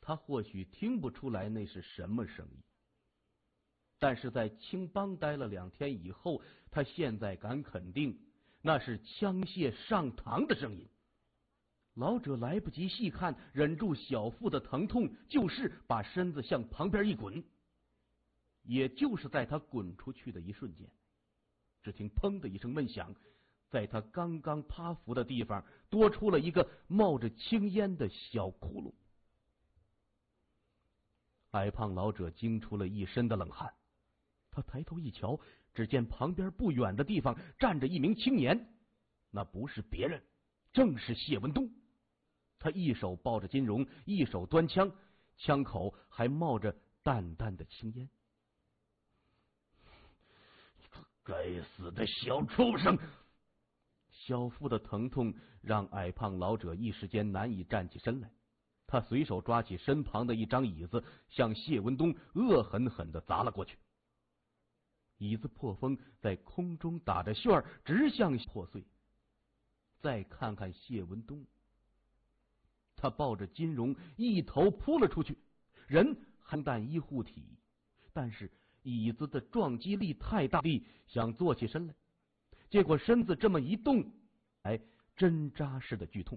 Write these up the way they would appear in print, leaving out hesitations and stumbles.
他或许听不出来那是什么声音，但是在青帮待了2天以后，他现在敢肯定，那是枪械上膛的声音。老者来不及细看，忍住小腹的疼痛，就是把身子向旁边一滚。也就是在他滚出去的一瞬间，只听砰的一声闷响，在他刚刚趴伏的地方多出了一个冒着青烟的小窟窿。矮胖老者惊出了一身的冷汗，他抬头一瞧，只见旁边不远的地方站着一名青年，那不是别人，正是谢文东。他一手抱着金荣，一手端枪，枪口还冒着淡淡的青烟。该死的小畜生！小腹的疼痛让矮胖老者一时间难以站起身来，他随手抓起身旁的一张椅子，向谢文东恶狠狠地砸了过去。椅子破风，在空中打着旋儿，直向破碎。再看看谢文东，他抱着金荣一头扑了出去，人还弹衣护体，但是椅子的撞击力太大力，想坐起身来，结果身子这么一动，针扎似的剧痛。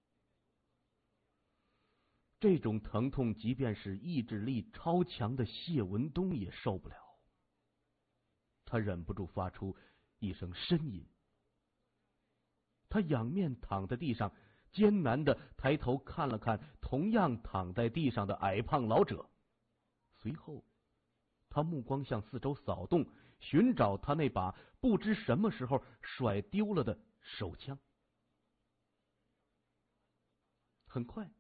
这种疼痛，即便是意志力超强的谢文东也受不了。他忍不住发出一声呻吟，他仰面躺在地上，艰难地抬头看了看同样躺在地上的矮胖老者，随后他目光向四周扫动，寻找他那把不知什么时候甩丢了的手枪。很快，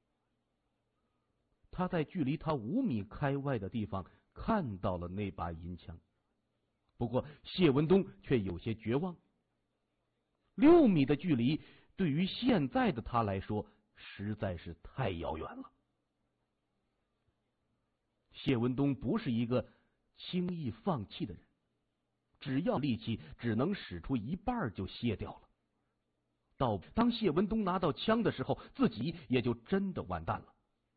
他在距离他5米开外的地方看到了那把银枪，不过谢文东却有些绝望。6米的距离对于现在的他来说实在是太遥远了。谢文东不是一个轻易放弃的人，只要力气只能使出一半就卸掉了。当谢文东拿到枪的时候，自己也就真的完蛋了。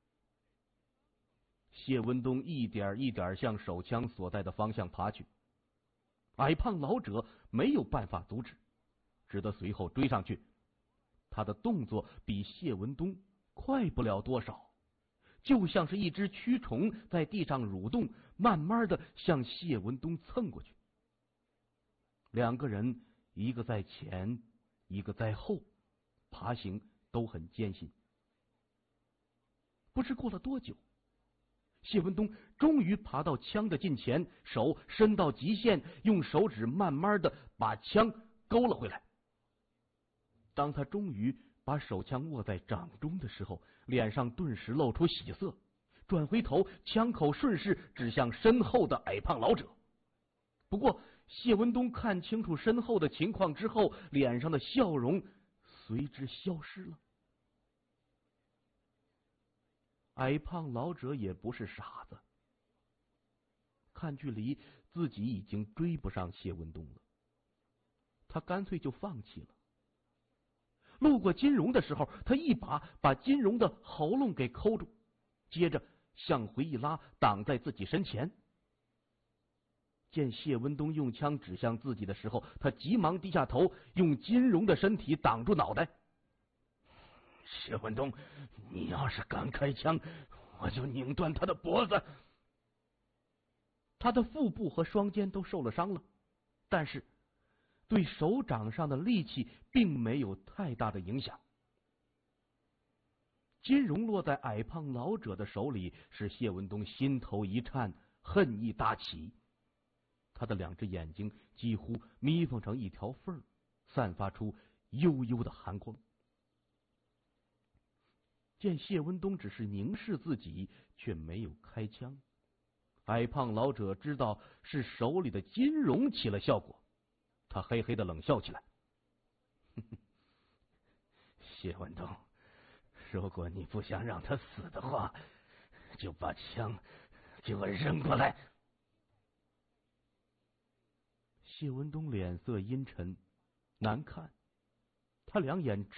谢文东一点一点向手枪所在的方向爬去，矮胖老者没有办法阻止，只得随后追上去。他的动作比谢文东快不了多少，就像是一只蛆虫在地上蠕动，慢慢的向谢文东蹭过去。2个人，一个在前，一个在后，爬行都很艰辛。不知过了多久，谢文东终于爬到枪的近前，手伸到极限，用手指慢慢的把枪勾了回来。当他终于把手枪握在掌中的时候，脸上顿时露出喜色，转回头，枪口顺势指向身后的矮胖老者。不过谢文东看清楚身后的情况之后，脸上的笑容随之消失了。矮胖老者也不是傻子，看距离自己已经追不上谢文东了，他干脆就放弃了。路过金荣的时候，他一把金荣的喉咙给抠住，接着向回一拉，挡在自己身前。见谢文东用枪指向自己的时候，他急忙低下头，用金荣的身体挡住脑袋。谢文东，你要是敢开枪，我就拧断他的脖子。他的腹部和双肩都受了伤了，但是对手掌上的力气并没有太大的影响。金荣落在矮胖老者的手里，使谢文东心头一颤，恨意大起。他的2只眼睛几乎眯缝成一条缝，散发出幽幽的寒光。见谢文东只是凝视自己，却没有开枪，矮胖老者知道是手里的金荣起了效果，他嘿嘿的冷笑起来。谢文东，如果你不想让他死的话，就把枪给我扔过来。谢文东脸色阴沉难看，他2眼